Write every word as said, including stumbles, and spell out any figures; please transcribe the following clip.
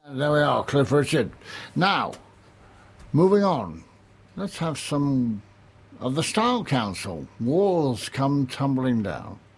There we are, Cliff Richard. Now, moving on, let's have some of the Style Council. Walls come tumbling down.